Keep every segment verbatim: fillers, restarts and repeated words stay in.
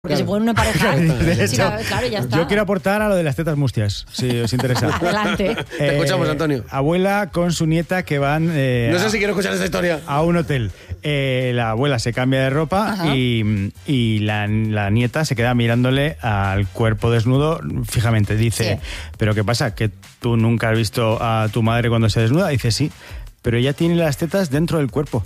Porque se pueden emparejar. De Sí, hecho, claro, ya está. Yo quiero aportar a lo de las tetas mustias, si os interesa. Adelante. Eh, Te escuchamos, Antonio. Abuela con su nieta que van eh, No sé a, si quiero escuchar esta historia. a un hotel. Eh, la abuela se cambia de ropa y, y la, la nieta se queda mirándole al cuerpo desnudo fijamente. Dice, Sí. ¿pero qué pasa? ¿Que tú nunca has visto a tu madre cuando se desnuda? Dice, sí. Pero ella tiene las tetas dentro del cuerpo.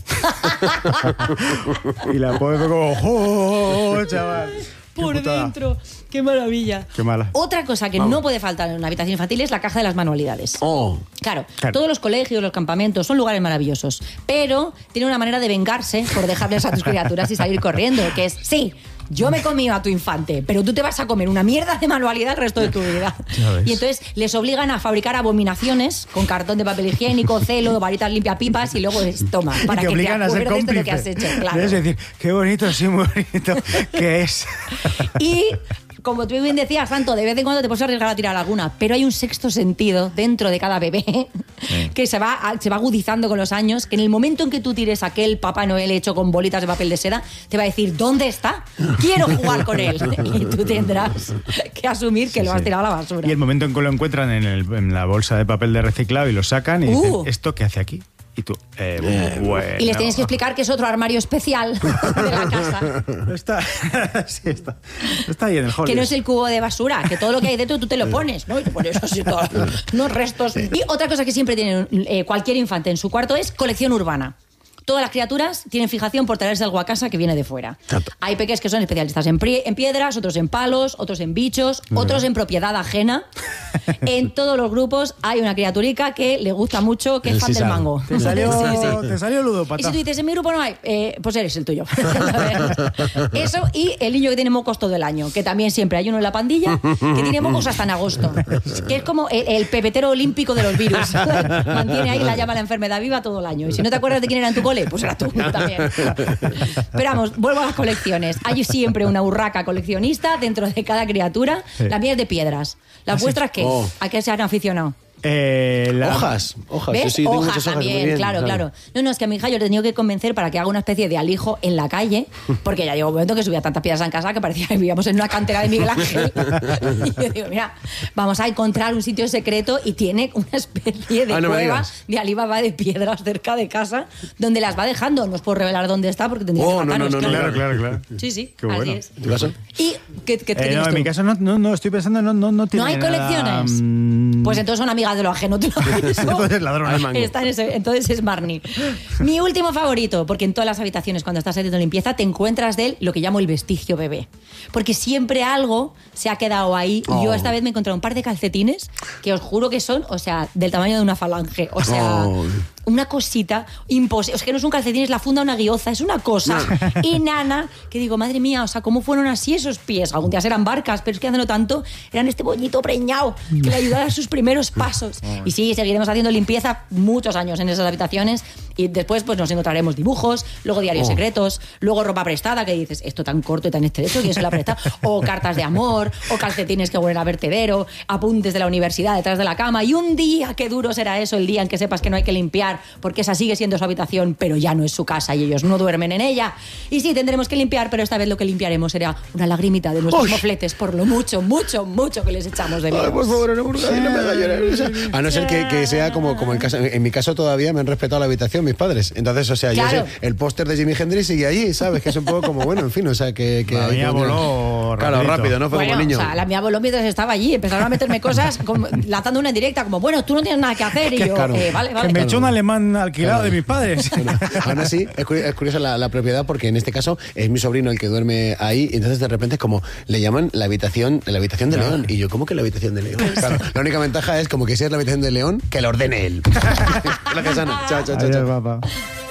Y la pobre fue como, ¡oh, chaval! Qué Por putada. dentro. ¡Qué maravilla! Qué mala. Otra cosa que Vamos. no puede faltar en una habitación infantil es la caja de las manualidades. Oh. Claro, Claro. todos los colegios, los campamentos son lugares maravillosos, pero tiene una manera de vengarse por dejarles a tus criaturas y salir corriendo, que es, sí, yo me he comido a tu infante, pero tú te vas a comer una mierda de manualidad el resto de tu vida. Ya ves. Y entonces les obligan a fabricar abominaciones con cartón de papel higiénico, celo, varitas limpiapipas y luego es, toma, para Y que te obligan te a ser acuerdes de cómplice. lo que has hecho. Claro. Es decir, qué bonito, sí, muy bonito. ¿Qué es? Y como tú bien decías, Santo, de vez en cuando te puedes arriesgar a tirar alguna, pero hay un sexto sentido dentro de cada bebé que se va, se va agudizando con los años, que en el momento en que tú tires aquel Papá Noel hecho con bolitas de papel de seda, te va a decir, ¿dónde está? Quiero jugar con él. Y tú tendrás que asumir que Sí, lo has sí. tirado a la basura. Y el momento en que lo encuentran en, el- en la bolsa de papel de reciclado y lo sacan y dicen, Uh. ¿esto qué hace aquí? Y tú, eh, Eh, bueno. Y les tienes que explicar que es otro armario especial de la casa. Está, sí, está, está ahí en el hall. Que no es el cubo de basura, que todo lo que hay dentro tú te lo pones, ¿no? Y te pones así todos unos restos. Y otra cosa que siempre tiene eh, cualquier infante en su cuarto es colección urbana. Todas las criaturas tienen fijación por traerse algo a casa que viene de fuera. Tanto. Hay peques que son especialistas en, pri- en piedras, otros en palos, otros en bichos, otros en propiedad ajena. En todos los grupos hay una criaturica que le gusta mucho, que El es fan del sisal. mango. Te salió, Sí, sí. te salió Y ludópata. si tú dices, en mi grupo no hay, eh, pues eres el tuyo. Eso y el niño que tiene mocos todo el año, que también siempre hay uno en la pandilla que tiene mocos hasta en agosto. Que es como el, el pepetero olímpico de los virus. Mantiene ahí la llama a la enfermedad viva todo el año. Y si no te acuerdas de quién era en tu cole, pues era tú también. Pero vamos, vuelvo a las colecciones. Hay siempre una urraca coleccionista dentro de cada criatura. Sí. La mía es de piedras. ¿Las vuestras qué? Oh. ¿A qué se han aficionado? Eh, la- Hojas, hojas. ¿Ves? Yo sí tengo hojas muchas hojas. muy también, bien, claro, claro. No, no, es que a mi hija yo le he tenido que convencer para que haga una especie de alijo en la calle, porque ya llegó un momento que subía tantas piedras en casa que parecía que vivíamos en una cantera de Miguel Ángel. Y yo digo, mira, vamos a encontrar un sitio secreto y tiene una especie de Ah, no me cueva digas. de Alibaba de piedras cerca de casa, donde las va dejando. No os puedo revelar dónde está porque tendría Oh, que no, matarnos. no, no, Claro, claro, claro. Sí, sí, Qué así bueno. es. ¿En tu caso? ¿Y qué, qué Eh, tienes no, tú? en mi caso no, no, no estoy pensando, no, no, no tiene ¿No hay nada, colecciones? mm, Pues entonces son amigas de lo ajeno. ¿Tú lo ves? Entonces ladrona. Al mango. Está en ese- entonces es Marnie. Mi último favorito, porque en todas las habitaciones cuando estás haciendo limpieza te encuentras de él lo que llamo el vestigio bebé. Porque siempre algo se ha quedado ahí. Y yo Oh. esta vez me he encontrado un par de calcetines que os juro que son, o sea, del tamaño de una falange. O sea, Oh. una cosita imposible. Es que no es un calcetín, es la funda de una guioza, es una cosa enana que digo, madre mía, o sea, ¿cómo fueron así esos pies? Algún día serán barcas, pero es que hace no tanto eran este bollito preñado que le ayudara a sus primeros pasos. Y sí, seguiremos haciendo limpieza muchos años en esas habitaciones y después pues nos encontraremos dibujos, luego diarios Oh. secretos, luego ropa prestada que dices, esto tan corto y tan estrecho, ¿quién se la presta? O cartas de amor, o calcetines que huelen a vertedero, apuntes de la universidad detrás de la cama y un día, qué duro será eso, el día en que sepas que no hay que limpiar porque esa sigue siendo su habitación, pero ya no es su casa y ellos no duermen en ella. Y sí, tendremos que limpiar, pero esta vez lo que limpiaremos será una lagrimita de nuestros Uy. mofletes por lo mucho, mucho, mucho que les echamos de Ay, menos. por favor, no, por favor, no me hagas llorar. O sea, a no ser que, que sea como, como el caso. En mi caso todavía me han respetado la habitación mis padres. Entonces, o sea, Claro. yo sé, el póster de Jimi Hendrix sigue allí, ¿sabes? Que es un poco como, bueno, en fin, o sea, que... que La hay mía que- voló Claro, rapidito. rápido, ¿no? Fue Bueno, como niño. o sea, la mía voló mientras estaba allí. Empezaron a meterme cosas como, lanzando una en directa, como, bueno, tú no tienes nada que hacer. Y yo, Claro. eh, vale, Que vale. me echó un alemán alquilado de mis padres. Bueno, aún así, es curi- es curiosa la, la propiedad porque en este caso es mi sobrino el que duerme ahí y entonces de repente es como le llaman la habitación la habitación de León y yo, ¿cómo que la habitación de León? Claro, la única ventaja es como que si es la habitación de León, que lo ordene él. Gracias, Ana. Chao, chao, chao. Adiós, chao. papá.